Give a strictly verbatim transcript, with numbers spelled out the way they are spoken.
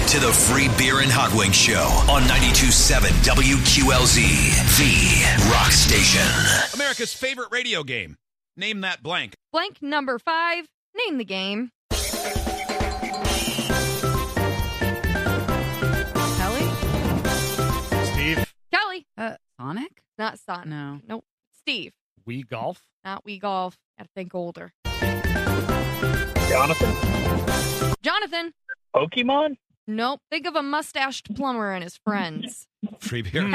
to the Free Beer and Hot Wings Show on ninety-two point seven W Q L Z, the rock station. America's favorite radio game. Name that blank. Blank number five. Name the game. Kelly? Steve? Kelly. Uh, Sonic? Not Sonic. No. Nope. Steve. Wii Golf? Not Wii Golf. Gotta think older. Jonathan? Jonathan. Pokemon? Nope. Think of a mustached plumber and his friends. Free beer.